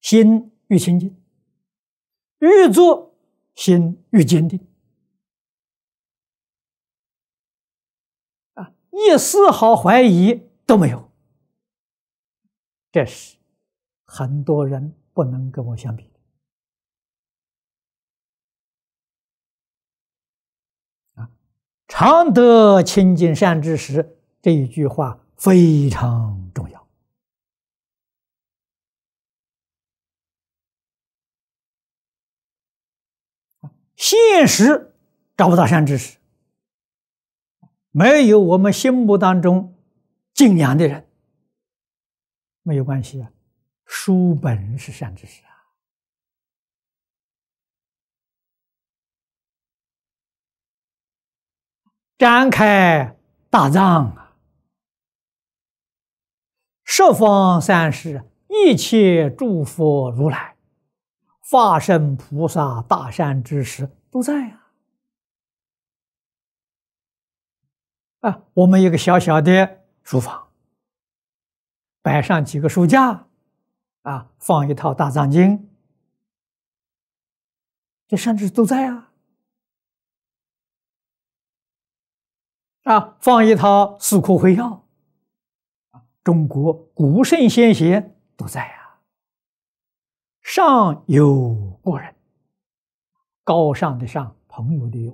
心愈清净，愈做心愈坚定，一丝毫怀疑都没有。这是很多人不能跟我相比的。常得清净善知识这一句话非常重要。现实找不到善知识，没有我们心目当中敬仰的人，没有关系啊，书本是善知识啊。展开大藏啊，十方三世一切诸佛如来法身菩萨大善知识都在我们一个小小的书房，摆上几个书架放一套大藏经，这善知识都在放一套四库会要，中国古圣先贤都在上有过人，高尚的上，朋友的友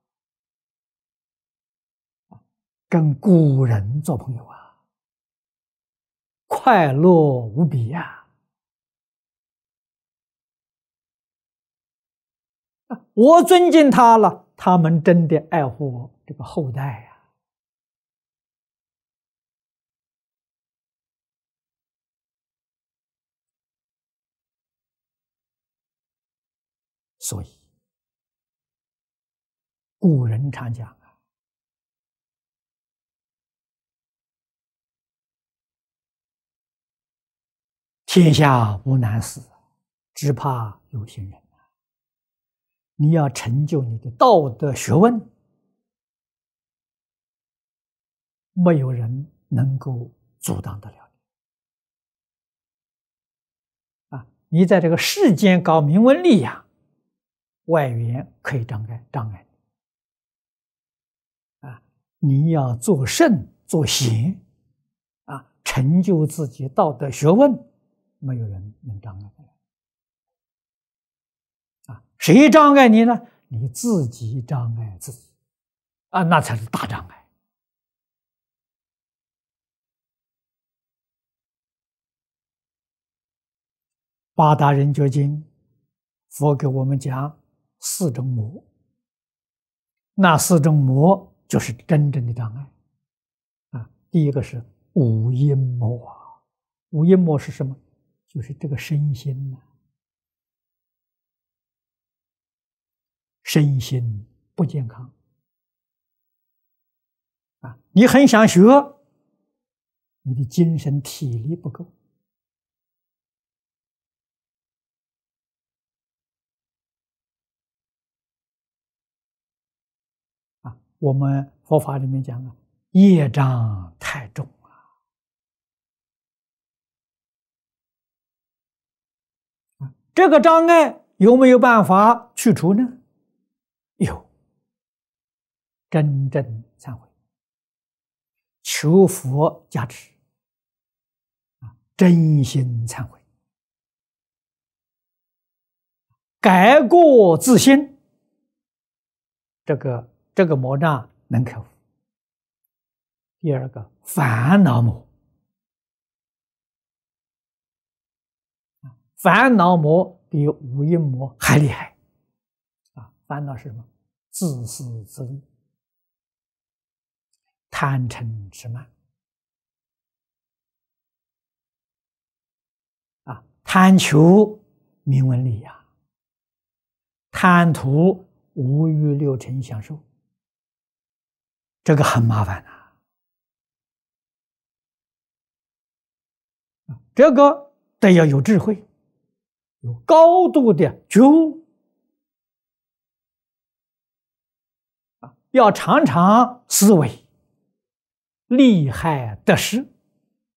跟古人做朋友快乐无比我尊敬他了，他们真的爱护这个后代所以古人常讲天下无难事，只怕有心人。你要成就你的道德学问，没有人能够阻挡得了你。你在这个世间搞名闻利养，外缘可以障碍你要做圣做贤成就自己道德学问，没有人能障碍的谁障碍你呢？你自己障碍自己那才是大障碍。八大人觉经，佛给我们讲4种魔，那4种魔就是真正的障碍第一个是五阴魔五阴魔是什么？就是这个身心身心不健康你很想学，你的精神体力不够我们佛法里面讲业障太重这个障碍有没有办法去除呢？有，真正忏悔，求佛加持真心忏悔，改过自新，这个魔障能克服。第二个烦恼魔，烦恼魔比五阴魔还厉害烦恼是什么？自私自利，贪嗔痴慢贪求名闻利养，贪图五欲六尘享受，这个很麻烦这个得要有智慧，有高度的觉悟要常常思维利害得失